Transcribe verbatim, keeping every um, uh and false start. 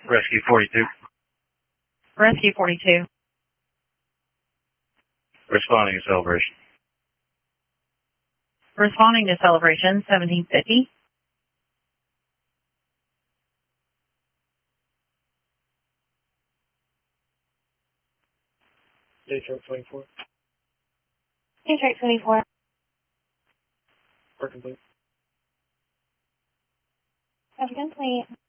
Rescue forty-two. Rescue forty-two. Responding to celebration. Responding to celebration, seventeen fifty. Detroit twenty-four. Detroit twenty-four. Work complete. Have a complete.